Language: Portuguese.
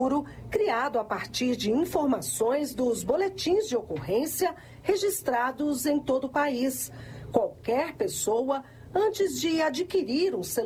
criado a partir de informações dos boletins de ocorrência registrados em todo o país. Qualquer pessoa, antes de adquirir um celular,